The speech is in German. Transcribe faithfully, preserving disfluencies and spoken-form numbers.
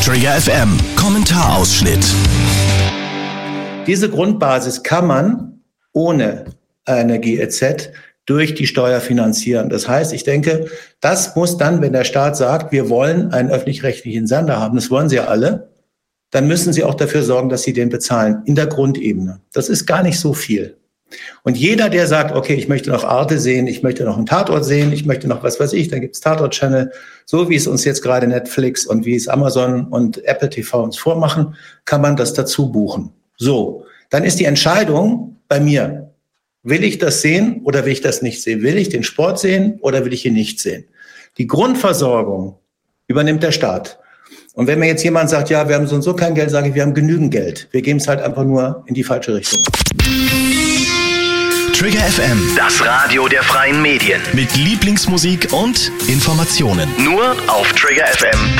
Trigger F M, Kommentarausschnitt. Diese Grundbasis kann man ohne eine G E Z durch die Steuer finanzieren. Das heißt, ich denke, das muss dann, wenn der Staat sagt, wir wollen einen öffentlich-rechtlichen Sender haben, das wollen sie ja alle, dann müssen sie auch dafür sorgen, dass sie den bezahlen in der Grundebene. Das ist gar nicht so viel. Und jeder, der sagt, okay, ich möchte noch Arte sehen, ich möchte noch einen Tatort sehen, ich möchte noch was weiß ich, dann gibt's Tatort-Channel, so wie es uns jetzt gerade Netflix und wie es Amazon und Apple T V uns vormachen, kann man das dazu buchen. So, dann ist die Entscheidung bei mir. Will ich das sehen oder will ich das nicht sehen? Will ich den Sport sehen oder will ich ihn nicht sehen? Die Grundversorgung übernimmt der Staat. Und wenn mir jetzt jemand sagt, ja, wir haben so und so kein Geld, sage ich, wir haben genügend Geld. Wir geben es halt einfach nur in die falsche Richtung. Trigger F M, Das Radio der freien Medien. mit Lieblingsmusik und Informationen. Nur auf trigger f m